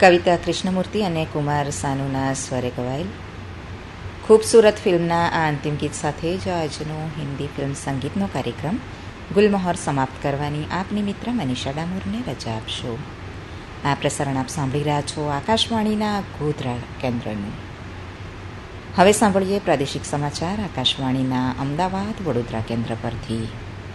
કવિતા કૃષ્ણમૂર્તિ અને કુમાર સાનુના સ્વરે ગવાયેલ ખૂબસૂરત ફિલ્મના આ અંતિમ ગીત સાથે જ આજનો હિન્દી ફિલ્મ સંગીતનો કાર્યક્રમ ગુલમહોર સમાપ્ત કરવાની આપની મિત્ર મનીષા ડામોરને રજા આપશો. આ પ્રસારણ આપ સાંભળી રહ્યા છો આકાશવાણીના ગોધરા કેન્દ્રનું. હવે સાંભળીએ પ્રાદેશિક સમાચાર આકાશવાણીના અમદાવાદ વડોદરા કેન્દ્ર પરથી.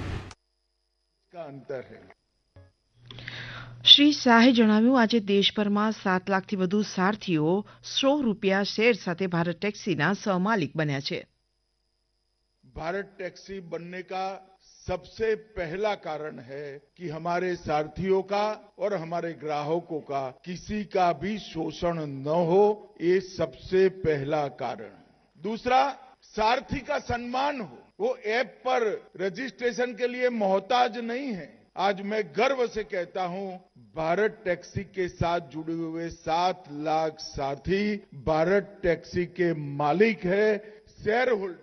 શ્રી શાહે જણાવ્યું, આજે દેશભરમાં 7 લાખથી વધુ સારથીઓ ₹100 શેર સાથે ભારત ટેક્સીના સહમાલિક બન્યા છે. भारत टैक्सी बनने का सबसे पहला कारण है कि हमारे सारथियों का और हमारे ग्राहकों का किसी का भी शोषण न हो, ये सबसे पहला कारण. दूसरा, सारथी का सम्मान हो. वो ऐप पर रजिस्ट्रेशन के लिए मोहताज नहीं है. आज मैं गर्व से कहता हूं, भारत टैक्सी के साथ जुड़े हुए 7 लाख सारथी भारत टैक्सी के मालिक है, शेयर होल्डर.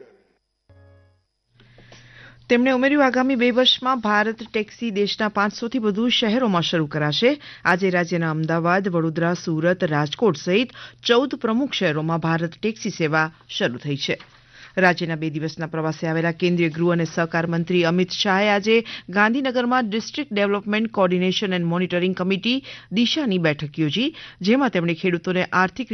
તેમણે ઉમેર્યું, આગામી 2 વર્ષમાં ભારત ટેક્સી દેશના 500થી વધુ શહેરોમાં શરૂ કરાશે. આજે રાજ્યના અમદાવાદ, વડોદરા, સુરત, રાજકોટ સહિત 14 પ્રમુખ શહેરોમાં ભારત ટેક્સી સેવા શરૂ થઈ છે. રાજ્યના 2 દિવસના પ્રવાસે આવેલા કેન્દ્રીય ગૃહ અને સહકાર મંત્રી અમિત શાહે આજે ગાંધીનગરમાં district development coordination and monitoring committee દિશાની બેઠક યોજી, જેમાં તેમણે ખેડૂતોને આર્થિક